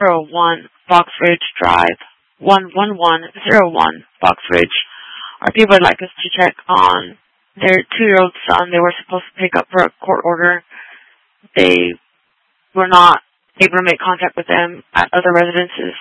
Box Ridge Drive, 11101 Box Ridge. Our people would like us to check on their 2-year-old son. They were supposed to pick up for a court order. They were not able to make contact with them at other residences.